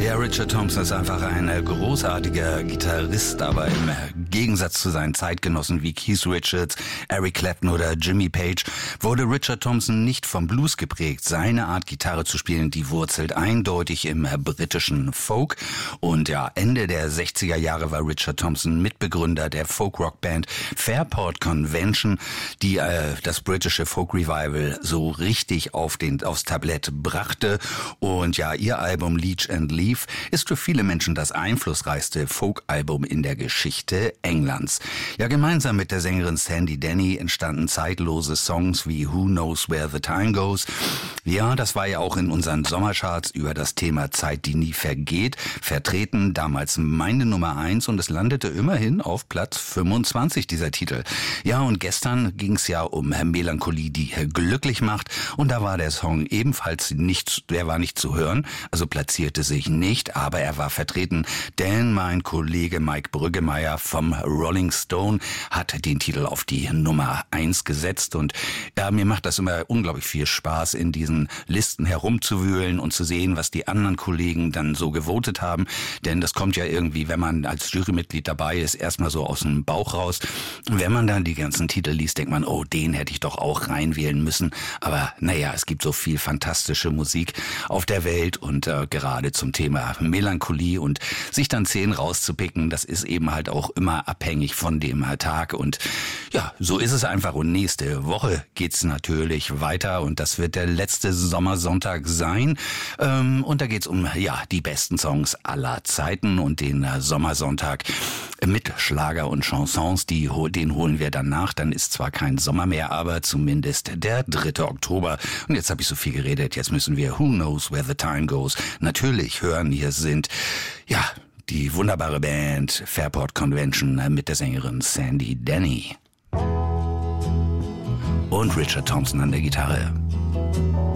Ja, Richard Thompson ist einfach ein großartiger Gitarrist, aber im Gegensatz zu seinen Zeitgenossen wie Keith Richards, Eric Clapton oder Jimmy Page wurde Richard Thompson nicht vom Blues geprägt. Seine Art, Gitarre zu spielen, die wurzelt eindeutig im britischen Folk. Und ja, Ende der 60er Jahre war Richard Thompson Mitbegründer der Folk-Rock-Band Fairport Convention, die das britische Folk-Revival so richtig aufs Tablett brachte. Und ja, ihr Album Leech and Leaf ist für viele Menschen das einflussreichste Folk-Album in der Geschichte Englands. Ja, gemeinsam mit der Sängerin Sandy Denny entstanden zeitlose Songs wie Who Knows Where the Time Goes. Ja, das war ja auch in unseren Sommercharts über das Thema Zeit, die nie vergeht, vertreten, damals meine Nummer 1 und es landete immerhin auf Platz 25, dieser Titel. Ja, und gestern ging es ja um Melancholie, die glücklich macht, und da war der Song ebenfalls nicht zu hören, also platzierte sich nicht, aber er war vertreten, denn mein Kollege Mike Brüggemeier vom Rolling Stone hat den Titel auf die Nummer 1 gesetzt, und ja, mir macht das immer unglaublich viel Spaß, in diesen Listen herumzuwühlen und zu sehen, was die anderen Kollegen dann so gewotet haben, denn das kommt ja irgendwie, wenn man als Jurymitglied dabei ist, erstmal so aus dem Bauch raus. Wenn man dann die ganzen Titel liest, denkt man, oh, den hätte ich doch auch reinwählen müssen, aber naja, es gibt so viel fantastische Musik auf der Welt, und gerade zum Thema Melancholie und sich dann 10 rauszupicken, das ist eben halt auch immer abhängig von dem Tag, und ja, so ist es einfach. Und nächste Woche geht's natürlich weiter, und das wird der letzte Sommersonntag sein, und da geht's um die besten Songs aller Zeiten, und den Sommersonntag mit Schlager und Chansons, den holen wir dann nach. Dann ist zwar kein Sommer mehr, aber zumindest der 3. Oktober. Und jetzt habe ich so viel geredet, jetzt müssen wir Who Knows Where the Time Goes natürlich hören. Hier sind die wunderbare Band Fairport Convention mit der Sängerin Sandy Denny und Richard Thompson an der Gitarre.